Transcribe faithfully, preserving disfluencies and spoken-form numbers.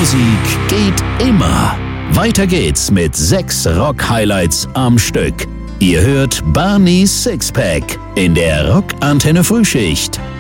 Musik geht immer. Weiter geht's mit sechs Rock-Highlights am Stück. Ihr hört Barneys Sixpack in der Rock-Antenne Frühschicht.